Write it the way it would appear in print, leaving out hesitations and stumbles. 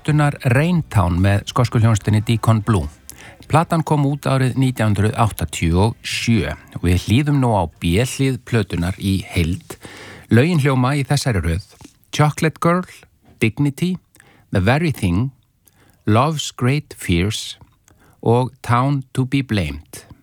plötunar Raintown með skosku hljómsveitinni Deacon Blue. Platan kom út árið 1987 og við hlýðum nú á B-hlið plötunar í heild. Lögin hljóma í þessari röð: Chocolate Girl, Dignity, The Very Thing, Love's Great Fears og Town to be Blamed.